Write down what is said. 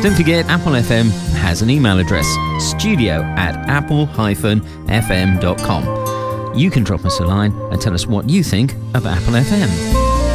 Don't forget, Apple FM has an email address, studio@apple-fm.com. You can drop us a line and tell us what you think of Apple FM.